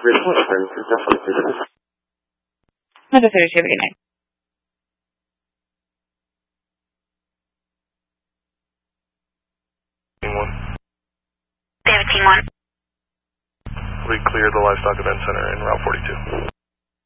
Number 32, good night. We cleared the Livestock Event Center in Route 42.